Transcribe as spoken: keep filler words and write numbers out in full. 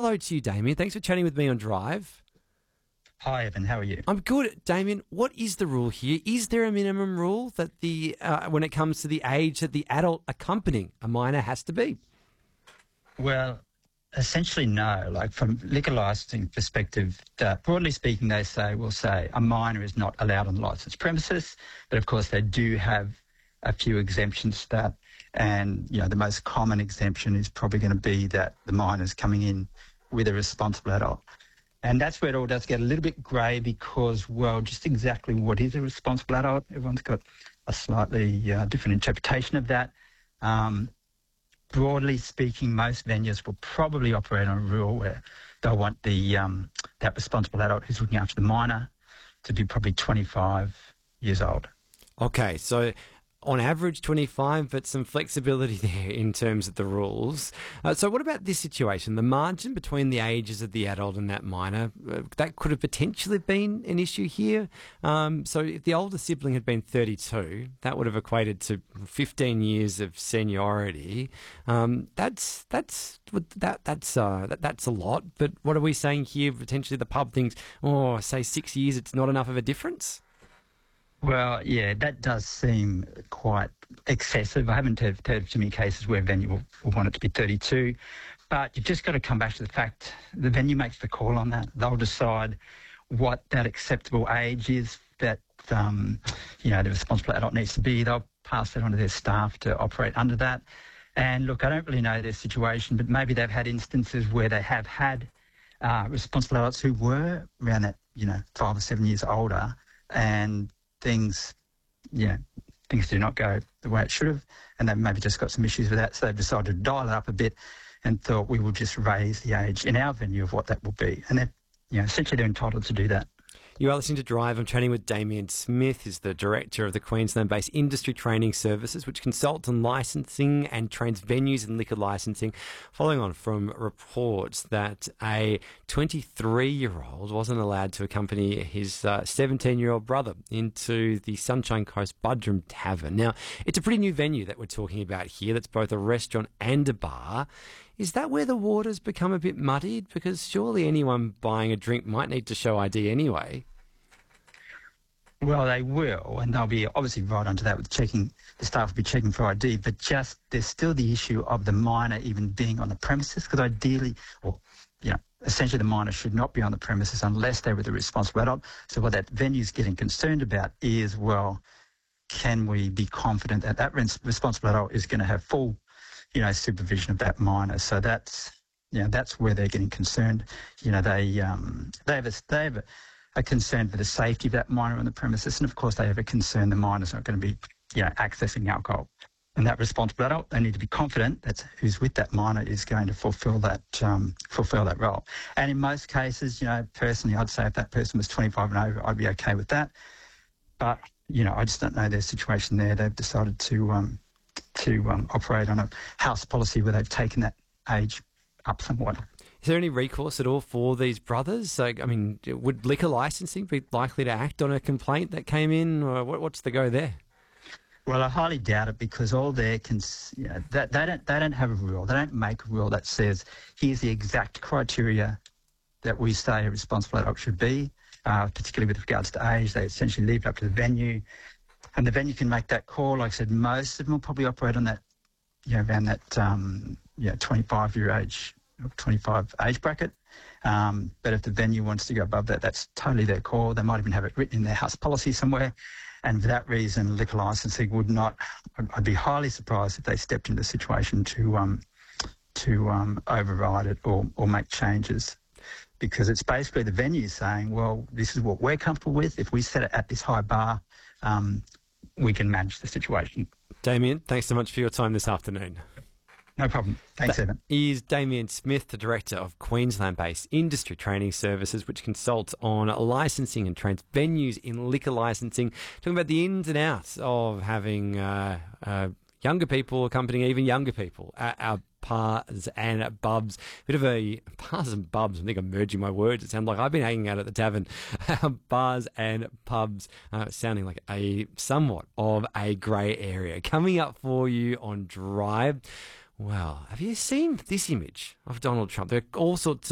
hello to you, Damien. Thanks for chatting with me on Drive. Hi, Evan. How are you? I'm good, Damien. What is the rule here? Is there a minimum rule that the uh, when it comes to the age that the adult accompanying a minor has to be? Well, essentially, no. Like from liquor licensing perspective, uh, broadly speaking, they say will say a minor is not allowed on the licensed premises, but of course they do have a few exemptions to that. And you know, the most common exemption is probably going to be that the minor is coming in with a responsible adult. And that's where it all does get a little bit grey because, well, just exactly what is a responsible adult? Everyone's got a slightly uh, different interpretation of that. Um, broadly speaking, most venues will probably operate on a rule where they'll want the um, that responsible adult who's looking after the minor to be probably twenty-five years old. Okay, so on average twenty-five, but some flexibility there in terms of the rules. Uh, so what about this situation? The margin between the ages of the adult and that minor, uh, that could have potentially been an issue here. Um, so if the older sibling had been thirty-two, that would have equated to fifteen years of seniority. Um, that's that's that that's uh, that, that's a lot. But what are we saying here? Potentially the pub thinks, oh, say six years, it's not enough of a difference? Well, yeah, that does seem quite excessive. I haven't heard, heard of too many cases where a venue will, will want it to be thirty-two, but you've just got to come back to the fact the venue makes the call on that. They'll decide what that acceptable age is that, um, you know, the responsible adult needs to be. They'll pass that on to their staff to operate under that. And look, I don't really know their situation, but maybe they've had instances where they have had uh, responsible adults who were around that, you know, five or seven years older, and things, you know, things do not go the way it should have, and they've maybe just got some issues with that, so they've decided to dial it up a bit and thought we will just raise the age in our venue of what that will be. And they're, you know, essentially they're entitled to do that. You are listening to Drive. I'm chatting with Damien Smith, who's the Director of the Queensland-based Industry Training Services, which consults on licensing and trains venues in liquor licensing, following on from reports that a twenty-three-year-old wasn't allowed to accompany his uh, seventeen-year-old brother into the Sunshine Coast Budrum Tavern. Now, it's a pretty new venue that we're talking about here that's both a restaurant and a bar. Is that where the waters become a bit muddied? Because surely anyone buying a drink might need to show I D anyway. Well, they will, and they'll be obviously right onto that with checking, the staff will be checking for I D, but just there's still the issue of the minor even being on the premises, because ideally, or, you know, essentially the minor should not be on the premises unless they're with a responsible adult. So what that venue's getting concerned about is, well, can we be confident that that responsible adult is going to have full, you know, supervision of that minor? So that's, you know, that's where they're getting concerned. You know, they um, they have a they have a, a concern for the safety of that minor on the premises, and of course they have a concern the minor's not going to be, you know, accessing alcohol. And that responsible adult, they need to be confident that who's with that minor is going to fulfil that um, fulfil that role. And in most cases, you know, personally, I'd say if that person was twenty-five and over, I'd be okay with that. But you know, I just don't know their situation there. They've decided to um, to um, operate on a house policy where they've taken that age up somewhat. Is there any recourse at all for these brothers? So, I mean, would liquor licensing be likely to act on a complaint that came in, or what, what's the go there? Well, I highly doubt it, because all their cons- you know, that they don't they don't have a rule. They don't make a rule that says here's the exact criteria that we say a responsible adult should be, uh, particularly with regards to age. They essentially leave it up to the venue, and the venue can make that call. Like I said, most of them will probably operate on that, you know, around that um, you know, twenty-five year age, twenty-five age bracket. Um, but if the venue wants to go above that, that's totally their call. They might even have it written in their house policy somewhere. And for that reason, liquor licensing would not, I'd be highly surprised if they stepped into the situation to um, to um, override it or, or make changes, because it's basically the venue saying, well, this is what we're comfortable with. If we set it at this high bar, um, we can manage the situation. Damien, thanks so much for your time this afternoon. No problem. Thanks, that Evan. Is Damien Smith, the Director of Queensland-based Industry Training Services, which consults on licensing and trains venues in liquor licensing, talking about the ins and outs of having uh, uh, younger people accompanying even younger people at our bars and bubs. Bit of a bars and bubs. I think I'm merging my words. It sounds like I've been hanging out at the tavern. Bars and pubs, uh, sounding like a somewhat of a grey area. Coming up for you on Drive. Wow, have you seen this image of Donald Trump? There are all sorts of